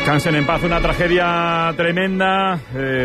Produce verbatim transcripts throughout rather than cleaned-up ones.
Descansen en paz, una tragedia tremenda. Eh...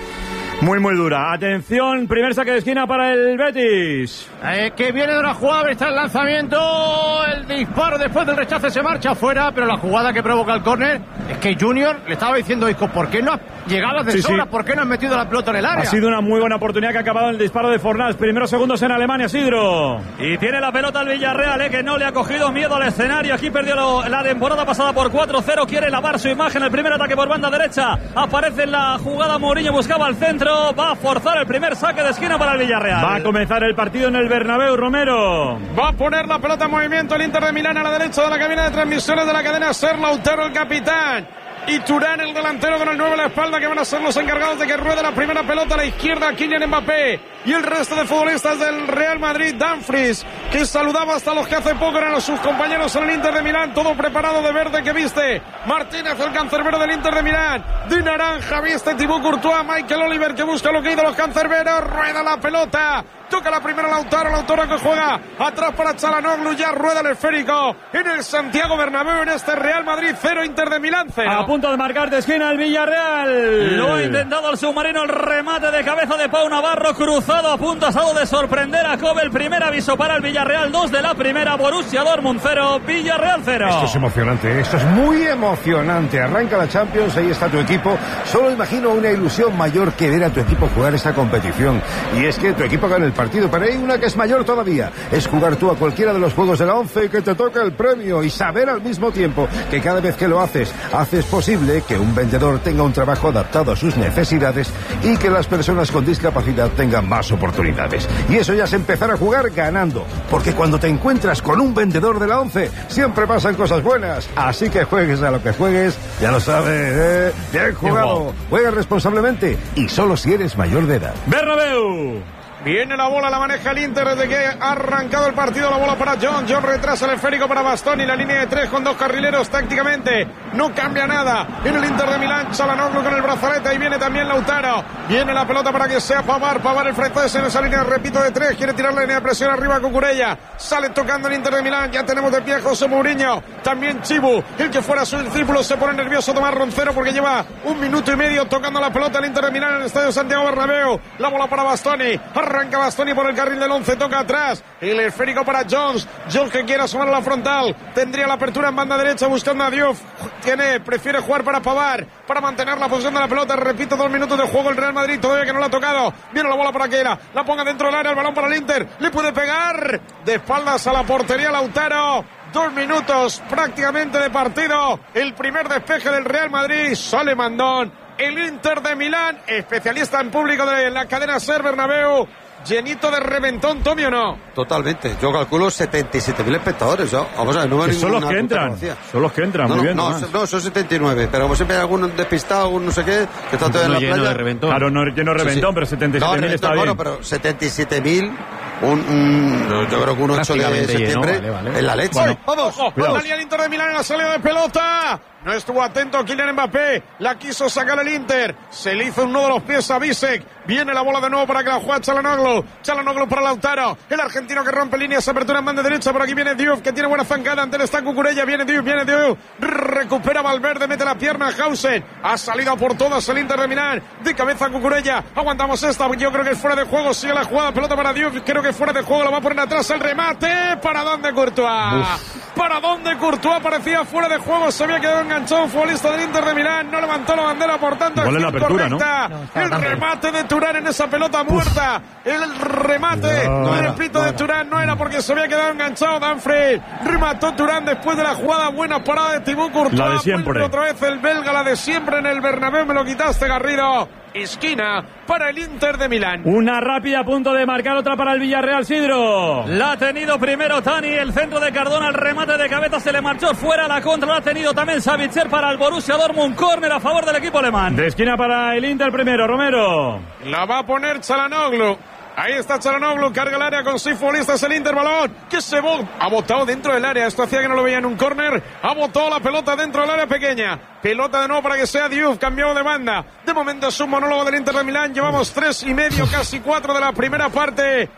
Muy, muy dura. Atención, primer saque de esquina para el Betis. Eh, que viene de una jugada, está el lanzamiento, el disparo después del rechace se marcha afuera, pero la jugada que provoca el córner es que Junior le estaba diciendo a Isco, ¿por qué no has llegado de sí, sobra? Sí. ¿Por qué no has metido la pelota en el área? Ha sido una muy buena oportunidad que ha acabado el disparo de Fornals. Primeros segundos en Alemania, Sidro. Y tiene la pelota el Villarreal, eh, que no le ha cogido miedo al escenario. Aquí perdió lo, la temporada pasada por cuatro cero. Quiere lavar su imagen. El primer ataque por banda derecha. Aparece en la jugada Mourinho, buscaba el centro. Va a forzar el primer saque de esquina para el Villarreal. Va a comenzar el partido en el Bernabéu, Romero. Va a poner la pelota en movimiento el Inter de Milán a la derecha de la cabina de transmisiones de la cadena SER. Lautaro, el capitán. Y Turán, el delantero, con el nueve a la espalda, que van a ser los encargados de que ruede la primera pelota a la izquierda. Kylian Mbappé y el resto de futbolistas del Real Madrid. Dumfries, que saludaba hasta los que hace poco eran sus compañeros en el Inter de Milán, todo preparado de verde que viste Martínez, el cancerbero del Inter de Milán. De naranja viste Thibaut Courtois. Michael Oliver, que busca lo que ha ido los cancerberos. Rueda la pelota. Toca la primera Lautaro, Lautaro que juega atrás para Çalhanoğlu, ya rueda el esférico en el Santiago Bernabéu, en este Real Madrid cero, Inter de Milán cero. A punto de marcar de esquina el Villarreal. Lo ha intentado el submarino, el remate de cabeza de Pau Navarro, cruzado a punto, asado de sorprender a Kobe. El primer aviso para el Villarreal, dos de la primera, Borussia Dortmund cero, Villarreal cero. Esto es emocionante, esto es muy emocionante. Arranca la Champions, ahí está tu equipo. Solo imagino una ilusión mayor que ver a tu equipo jugar esta competición. Y es que tu equipo gana el partido, pero hay una que es mayor todavía, es jugar tú a cualquiera de los juegos de la once y que te toca el premio, y saber al mismo tiempo que cada vez que lo haces, haces posible que un vendedor tenga un trabajo adaptado a sus necesidades y que las personas con discapacidad tengan más oportunidades. Y eso ya es empezar a jugar ganando, porque cuando te encuentras con un vendedor de la once, siempre pasan cosas buenas. Así que juegues a lo que juegues, ya lo sabes, ¿eh? Bien jugado, juega responsablemente y solo si eres mayor de edad. Bernabéu. Viene la bola, la maneja el Inter desde que ha arrancado el partido. La bola para John. John retrasa el esférico para Bastoni. La línea de tres con dos carrileros. Tácticamente no cambia nada en el Inter de Milán. Çalhanoğlu con el brazalete. Ahí viene también Lautaro. Viene la pelota para que sea Pavard. Pavard el francés en esa línea, repito, de tres. Quiere tirar la línea de presión arriba a Cucurella. Sale tocando el Inter de Milán. Ya tenemos de pie a José Mourinho. También Chibu, el que fuera su discípulo. Se pone nervioso Tomás Roncero porque lleva un minuto y medio tocando la pelota el Inter de Milán en el estadio Santiago Bernabéu. La bola para Bastoni. Arranca Bastoni por el carril del once, toca atrás. El esférico para Jones. Jones que quiere asomar a la frontal. Tendría la apertura en banda derecha buscando a Diouf. Tiene, prefiere jugar para Pavard, para mantener la posición de la pelota. Repito, dos minutos de juego el Real Madrid, todavía que no la ha tocado. Viene la bola para Keira. La ponga dentro del área, el balón para el Inter. Le puede pegar de espaldas a la portería Lautaro. Dos minutos prácticamente de partido. El primer despeje del Real Madrid. Sale Mandón. El Inter de Milán, especialista en público de la cadena SER Bernabéu. Llenito de reventón, Tommy, ¿o no? Totalmente. Yo calculo setenta y siete mil espectadores. ¿No? Vamos a ver, no que son los que entran. Son los que entran, no, muy no, bien. No, no, no, son setenta y nueve. Pero como siempre hay algún despistado, algún no sé qué, que está todo no en la playa. De reventón. Claro, no lleno de reventón, sí, sí. Pero setenta y siete mil no, está bien. Bueno, pero setenta y siete mil, un, un, yo creo que un ocho de septiembre vale, vale. En la leche. Bueno, vamos, vamos. Salía el Inter de Milán en la salida de pelota. No estuvo atento Kylian Mbappé. La quiso sacar el Inter. Se le hizo un nudo a los pies a Bisek. Viene la bola de nuevo para que la juegue Çalhanoğlu. Çalhanoğlu para Lautaro. El argentino que rompe líneas. Apertura en banda derecha. Por aquí viene Diouf, que tiene buena zancada. Ante él está Cucurella. Viene Diouf, viene Diouf. Recupera Valverde. Mete la pierna a Hausen. Ha salido por todas el Inter de Milán. De cabeza Cucurella. Aguantamos esta. Yo creo que es fuera de juego. Sigue la jugada. Pelota para Diouf. Creo que es fuera de juego. La va a poner atrás el remate. ¿Para dónde Courtois? Uf. ¿Para dónde Courtois? Parecía fuera de juego. Se había quedado enganchado un futbolista del Inter de Milán. No levantó la bandera, por tanto acción la apertura, correcta. ¿No? El remate de Turán en esa pelota muerta. Uf. El remate, no, repito, no de Turán no era porque se había quedado enganchado Dumfries. Remató Turán después de la jugada. Buena parada de Thibaut Courtois. La de siempre. Otra vez el belga, la de siempre en el Bernabéu. Me lo quitaste, Garrido. Esquina para el Inter de Milán. Una rápida a punto de marcar, otra para el Villarreal, Sidro. La ha tenido primero Tani, el centro de Cardona, el remate de cabeza se le marchó fuera, la contra la ha tenido también Savitzer para el Borussia Dortmund. Córner a favor del equipo alemán. De esquina para el Inter primero, Romero. La va a poner Çalhanoğlu. Ahí está Çalhanoğlu, carga el área con seis futbolistas el Inter, balón que se bo- ha botado dentro del área. Esto hacía que no lo veía en un córner. Ha botado la pelota dentro del área pequeña. Pelota de nuevo para que sea Diouf, cambiado de banda. De momento es un monólogo del Inter de Milán. Llevamos tres y medio, casi cuatro de la primera parte.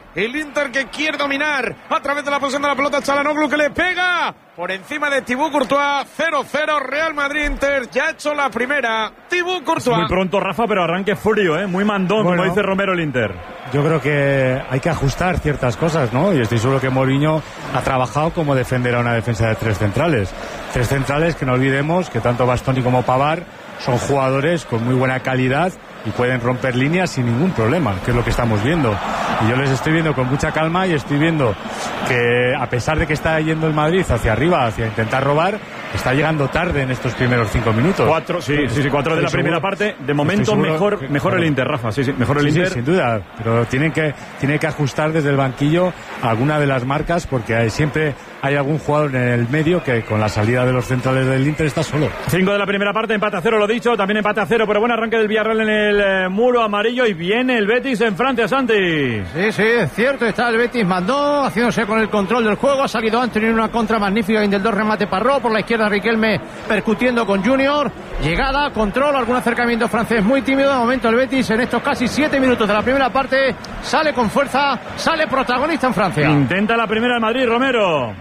El Inter que quiere dominar a través de la posición de la pelota. Çalhanoğlu que le pega por encima de Thibaut Courtois. cero cero Real Madrid-Inter. Ya ha hecho la primera Thibaut Courtois. Muy pronto, Rafa, pero arranque frío, ¿eh? Muy mandón, bueno, como dice Romero el Inter. Yo creo que hay que ajustar ciertas cosas, ¿no? Y estoy seguro que Mourinho ha trabajado como defender a una defensa de tres centrales. Tres centrales que no olvidemos que tanto Bastoni como Pavard son jugadores con muy buena calidad y pueden romper líneas sin ningún problema, que es lo que estamos viendo. Y yo les estoy viendo con mucha calma y estoy viendo que a pesar de que está yendo el Madrid hacia arriba, hacia intentar robar, está llegando tarde en estos primeros cinco minutos. Cuatro, sí, sí, sí, cuatro de la primera seguro, parte. De momento mejor, que, mejor claro. el Inter, Rafa. Sí, sí, mejor el sí, Inter. Sí, sin duda. Pero tienen que, tienen que ajustar desde el banquillo alguna de las marcas porque hay, siempre hay algún jugador en el medio que con la salida de los centrales del Inter está solo. Cinco de la primera parte, empate a cero, lo dicho. También empate a cero, pero buen arranque del Villarreal en el eh, muro amarillo y viene el Betis en Francia, Santi. Sí, sí, es cierto. Está el Betis, mandó, haciéndose con el control del juego. Ha salido Antony en una contra magnífica. Indeldor remate Parró. Por la izquierda Riquelme percutiendo con Junior. Llegada, control, algún acercamiento francés muy tímido. De momento el Betis en estos casi siete minutos de la primera parte sale con fuerza, sale protagonista en Francia. Intenta la primera el Madrid, Romero.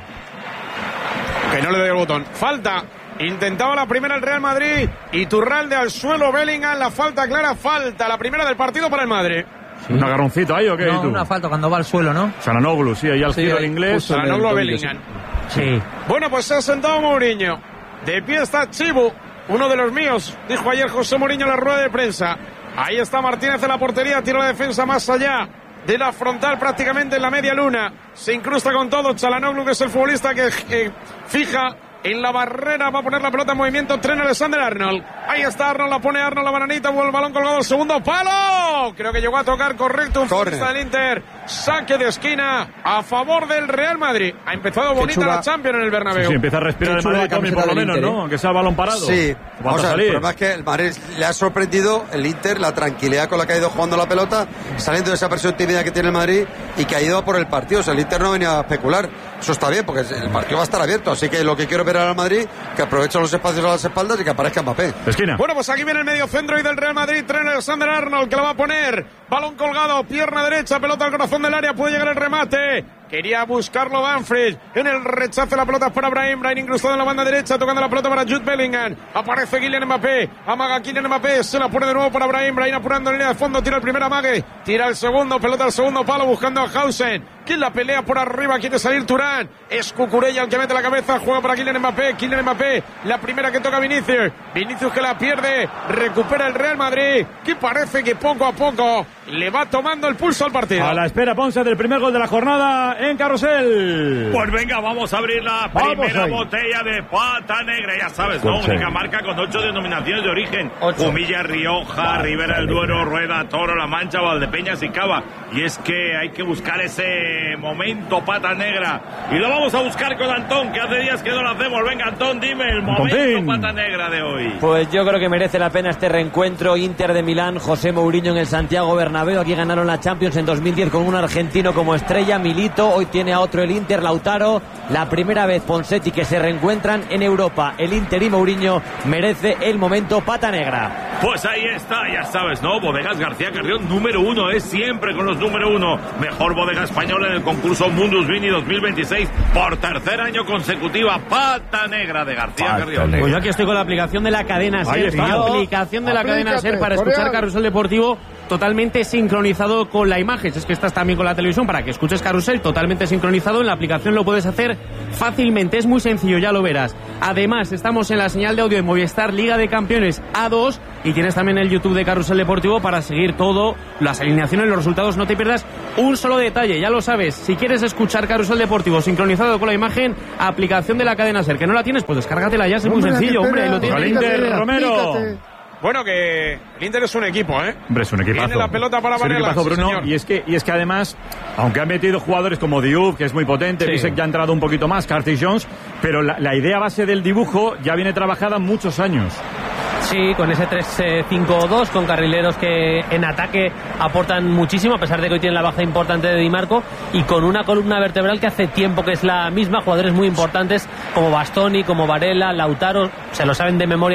Que no le doy el botón. Falta. Intentaba la primera el Real Madrid. Iturralde al suelo, Bellingham. La falta clara, falta. La primera del partido para el Madrid. Sí. ¿Un agarroncito ahí o qué? No, una falta cuando va al suelo, ¿no? Çalhanoğlu, sí, ahí al sí, giro el inglés. Çalhanoğlu, Bellingham. Sí. Bueno, pues se ha sentado Mourinho. De pie está Chibu, uno de los míos. Dijo ayer José Mourinho en la rueda de prensa. Ahí está Martínez en la portería. Tira la defensa más allá de la frontal, prácticamente en la media luna. Se incrusta con todo. Çalhanoğlu, que es el futbolista que eh, fija en la barrera, va a poner la pelota en movimiento. Trent Alexander-Arnold. Ahí está Arnold, la pone Arnold, la bananita, vuelve el balón colgado al segundo palo. Creo que llegó a tocar correcto un futbolista del Inter. Saque de esquina a favor del Real Madrid. Ha empezado bonita la Champions en el Bernabéu. Sí, sí, empieza a respirar el Madrid, Tommy, por lo menos, Inter, ¿no? Aunque sea el balón parado. Sí, vamos a ver, el problema es que el Madrid le ha sorprendido el Inter, la tranquilidad con la que ha ido jugando la pelota, saliendo de esa presión tímida que tiene el Madrid y que ha ido a por el partido. O sea, el Inter no venía a especular. Eso está bien, porque el partido va a estar abierto. Así que lo que quiero ver al Madrid, que aproveche los espacios a las espaldas y que aparezca Mbappé. Esquina. Bueno, pues aquí viene el medio centro y del Real Madrid, Trent Alexander-Arnold, que la va a poner. Balón colgado, pierna derecha, pelota al corazón del área, puede llegar el remate. Quería buscarlo Banfield. En el rechazo la pelota es para Brahim. Brahim incrustado en la banda derecha, tocando la pelota para Jude Bellingham. Aparece Kylian Mbappé. Amaga Kylian Mbappé. Se la pone de nuevo para Brahim. Brahim apurando en línea de fondo. Tira el primer amague. Tira el segundo. Pelota al segundo palo buscando a Hausen. Quien la pelea por arriba. Quiere salir Turán. Es Cucurella el que mete la cabeza. Juega para Kylian Mbappé. Kylian Mbappé. La primera que toca Vinicius. Vinicius que la pierde. Recupera el Real Madrid. Que parece que poco a poco le va tomando el pulso al partido. A la espera Ponce del primer gol de la jornada en Carrusel. Pues venga, vamos a abrir la primera botella de Pata Negra. Ya sabes, ¿no? Ponce. Única marca con ocho denominaciones de origen. Humilla, Rioja, Ribera del Duero, Rueda, Toro, La Mancha, Valdepeñas y Cava. Y es que hay que buscar ese momento Pata Negra. Y lo vamos a buscar con Antón, que hace días que no lo hacemos. Venga, Antón, dime el momento Antonín. Pata Negra de hoy. Pues yo creo que merece la pena este reencuentro. Inter de Milán, José Mourinho en el Santiago Bernabéu. Aquí ganaron la Champions en dos mil diez con un argentino como estrella, Milito. Hoy tiene a otro el Inter, Lautaro. La primera vez Ponseti que se reencuentran en Europa. El Inter y Mourinho merece el momento Pata Negra. Pues ahí está, ya sabes, ¿no? Bodegas García Carrión, número uno, es siempre con los número uno. Mejor bodega española en el concurso Mundus Vini dos mil veintiséis por tercer año consecutiva. Pata Negra de García Pata Carrión. Pues yo aquí estoy con la aplicación de la cadena SER. La aplicación de la Aplícate, cadena SER para escuchar Coreal. Carrusel Deportivo totalmente sincronizado con la imagen. Es que estás también con la televisión para que escuches Carrusel totalmente sincronizado. En la aplicación lo puedes hacer fácilmente, es muy sencillo, ya lo verás. Además, estamos en la señal de audio de Movistar Liga de Campeones A dos y tienes también el YouTube de Carrusel Deportivo para seguir todo, las alineaciones, los resultados. No te pierdas un solo detalle, ya lo sabes. Si quieres escuchar Carrusel Deportivo sincronizado con la imagen, aplicación de la cadena SER. Que no la tienes, pues descárgatela ya, es muy sencillo, hombre. Ahí lo tienes. Inter, Romero. Bueno, que el Inter es un equipo, ¿eh? Hombre, es un equipazo. Tiene la pelota para Varela, sí, Bruno. señor. Y es que y es que además, aunque han metido jugadores como Diouf, que es muy potente, sí. Bisek ya ha entrado un poquito más, Curtis Jones, pero la, la idea base del dibujo ya viene trabajada muchos años. Sí, con ese tres cinco dos, con carrileros que en ataque aportan muchísimo, a pesar de que hoy tienen la baja importante de Di Marco, y con una columna vertebral que hace tiempo que es la misma, jugadores muy importantes como Bastoni, como Varela, Lautaro, se lo saben de memoria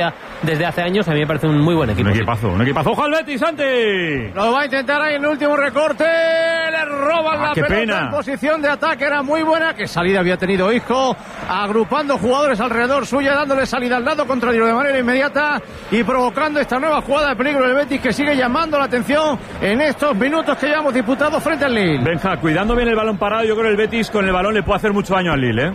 desde hace años. A mí me parece un muy buen equipo. Un equipazo, un equipazo. ¡Ojo al Betis, Santi! Lo va a intentar ahí en el último recorte. Le roban ah, la qué pelota pena. En posición de ataque. Era muy buena. Qué salida había tenido Isco. Agrupando jugadores alrededor suya, dándole salida al lado contrario de manera inmediata y provocando esta nueva jugada de peligro del Betis, que sigue llamando la atención en estos minutos que llevamos disputados frente al Lille. Benja, cuidando bien el balón parado, yo creo que el Betis con el balón le puede hacer mucho daño al Lille, ¿eh?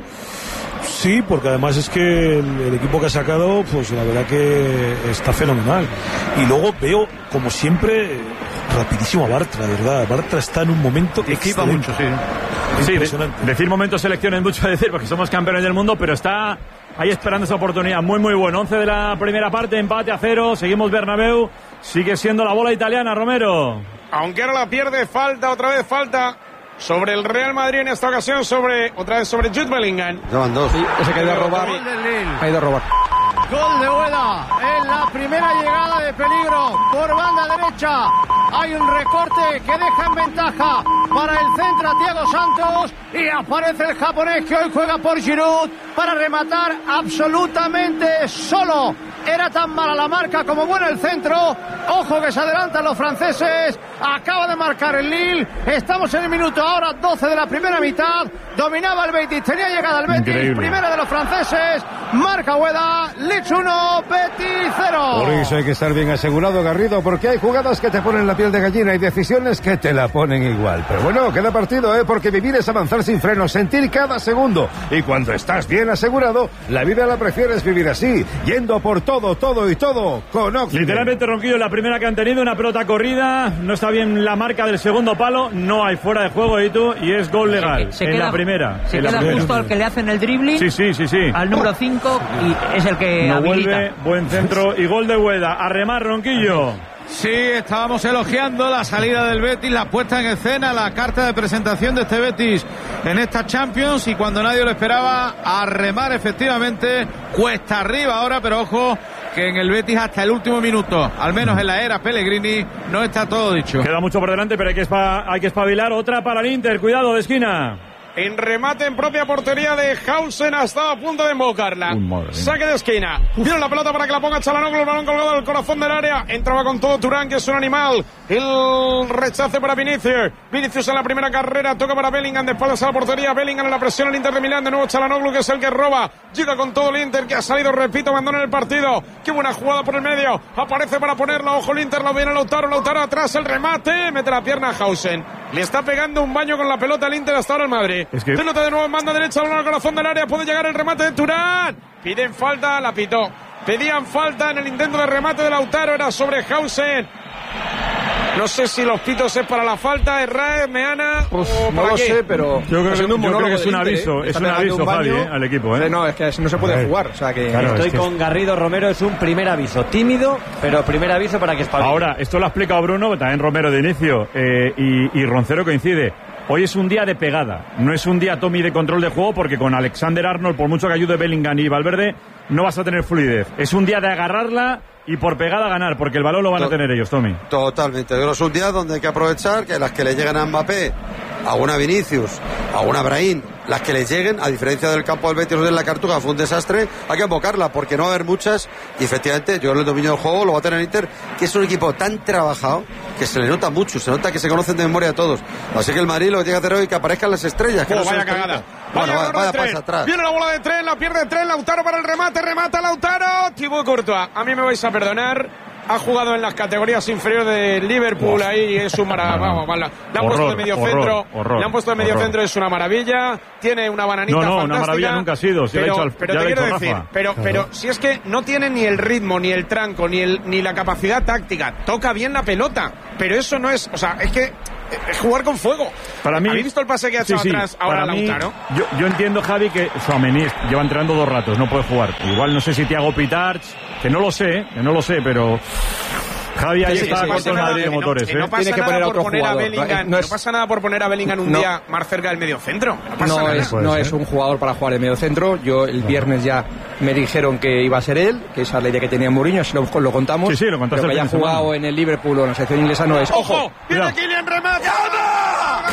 Sí, porque además es que el, el equipo que ha sacado, pues la verdad que está fenomenal. Y luego veo, como siempre, rapidísimo a Bartra, de verdad. Bartra está en un momento que equipa mucho, sí. Sí, de, decir momentos selección es mucho decir, porque somos campeones del mundo, pero está ahí esperando esa oportunidad. Muy, muy bueno. once de la primera parte, empate a cero. Seguimos Bernabéu. Sigue siendo la bola italiana, Romero. Aunque ahora la pierde, falta, otra vez falta sobre el Real Madrid, en esta ocasión sobre otra vez sobre Jude Bellingham. Llevan dos. Sí, ese que ha ido a robar. Ha ido a robar. Gol de Ueda en la primera llegada de peligro por banda derecha. Hay un recorte que deja en ventaja para el centro Thiago Santos y aparece el japonés que hoy juega por Giroud para rematar absolutamente solo. Era tan mala la marca como buena el centro. Ojo que se adelantan los franceses. Acaba de marcar el Lille. Estamos en el minuto ahora doce de la primera mitad. Dominaba el Betis, tenía llegada el Betis. Increíble. Primera de los franceses. Marca Ueda. Leeds uno, Betis cero. Por eso hay que estar bien asegurado, Garrido, porque hay jugadas que te ponen la piel de gallina y decisiones que te la ponen igual. Pero bueno, queda partido, ¿eh? Porque vivir es avanzar sin frenos, sentir cada segundo. Y cuando estás bien asegurado, la vida la prefieres vivir así, yendo por todo, todo y todo con Oxygen. Literalmente, Ronquillo, la primera que han tenido, una pelota corrida, no está bien la marca del segundo palo, no hay fuera de juego, y tú, y es gol legal. Se, se en queda, la primera. Se en queda la primera. justo al que le hacen el dribbling. Sí, sí, sí, sí. Al número cinco y es el que no habilita. Vuelve, buen centro y gol de Ueda. A remar, Ronquillo. Sí, estábamos elogiando la salida del Betis, la puesta en escena, la carta de presentación de este Betis en esta Champions, y cuando nadie lo esperaba, a remar efectivamente, cuesta arriba ahora, pero ojo que en el Betis hasta el último minuto, al menos en la era Pellegrini, no está todo dicho. Queda mucho por delante, pero hay que, espa- hay que espabilar. Otra para el Inter, cuidado, de esquina. En remate en propia portería de Hausen, ha estado a punto de embocarla. Saque de esquina. Viene la pelota para que la ponga Çalhanoğlu, el balón colgado del corazón del área. Entraba con todo Turán, que es un animal. El rechace para Vinicius. Vinicius en la primera carrera, toca para Bellingham, de espaldas a la portería. Bellingham en la presión al Inter de Milán. De nuevo Çalhanoğlu, que es el que roba. Llega con todo el Inter, que ha salido, repito, abandona el partido. Qué buena jugada por el medio. Aparece para ponerla. Ojo el Inter, lo viene Lautaro. Lautaro atrás, el remate. Mete la pierna a Hausen. Le está pegando un baño con la pelota al Inter hasta ahora el Madrid. Es que... Pelota de nuevo en banda derecha, balón al corazón del área. Puede llegar el remate de Turán. Piden falta, la pitó. Pedían falta en el intento de remate de Lautaro. Era sobre Hausen. No sé si los pitos es para la falta, Herrera, Meana. Pues o no para lo qué. sé, pero. Yo creo, que, yo creo que es un Inter, aviso, ¿eh? es un aviso, Javi, ¿eh? Al equipo, ¿eh? No, es que no se puede jugar. O sea que. Claro, estoy es que con es... Garrido Romero, es un primer aviso. Tímido, pero primer aviso para que espabile. Ahora, esto lo ha explicado Bruno, también Romero de inicio, eh, y, y Roncero coincide. Hoy es un día de pegada, no es un día, Tommy, de control de juego, porque con Alexander Arnold, por mucho que ayude Bellingham y Valverde, no vas a tener fluidez. Es un día de agarrarla y por pegada ganar, porque el balón lo van a tener ellos, Tommy. Totalmente. Creo que es un día donde hay que aprovechar que las que le llegan a Mbappé, a una Vinicius, a una Brahim, las que le lleguen, a diferencia del campo del Betis de la Cartuja, fue un desastre, hay que invocarla, porque no va a haber muchas, y efectivamente, yo creo que el dominio del juego lo va a tener Inter, que es un equipo tan trabajado, que se le nota mucho, se nota que se conocen de memoria a todos. Así que el Madrid lo que tiene que hacer hoy es que aparezcan las estrellas. Que oh, no vaya se cagada. Bueno, vaya, vaya, vaya pasa atrás. Viene la bola de tres, la pierde tres, Lautaro para el remate, remata Lautaro, Thibaut Courtois. A mí me vais a perdonar. Ha jugado en las categorías inferiores de Liverpool, ahí es un maravilla. Vamos, vamos, le han horror, puesto de medio horror, centro, horror, le han puesto de medio horror. centro, es una maravilla. Tiene una bananita no, no, fantástica. Una maravilla nunca ha sido. Si pero, lo ha dicho, pero ya te lo ha quiero dicho decir, Rafa. pero, pero si es que no tiene ni el ritmo, ni el tranco, ni el, ni la capacidad táctica. Toca bien la pelota, pero eso no es, o sea, es que es jugar con fuego. Para mí, ¿habéis visto el pase que ha hecho sí, sí, atrás ahora para mí, Lautaro? Yo, yo entiendo, Javi, que Tchouaméni lleva entrenando dos ratos, no puede jugar. Igual no sé si Thiago Pitarch, que no lo sé, que no lo sé, pero Javi ahí sí, está sí, con sí, todo el Madrid de no, motores. que no, ¿eh? que no pasa Tiene que nada poner a por otro poner jugador. a Bellingham, No es- no pasa nada por poner a Bellingham un No. día más cerca del medio centro. No pasa No, nada. es, no es un jugador para jugar de medio centro. Yo el viernes ya me dijeron que iba a ser él, que esa es la idea que tenía Mourinho, así lo, lo contamos. Sí, sí, lo contaste Pero que el haya fin de jugado semana. en el Liverpool o en la selección inglesa no es. ¡Ojo! ¡Viene Cuidado. Kylian, remata!